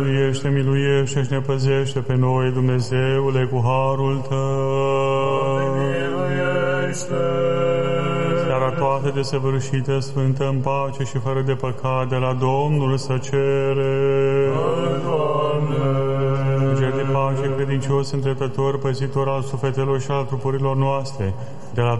Miluiește și ne păzește pe noi, Dumnezeule, cu harul Tău. Seara toată desăvârșită, sfântă, în pace și fără de păcat, de la Domnul să cere. Înger de pace, credincios, îndreptător, păzitor al sufletelor și al trupurilor noastre, de la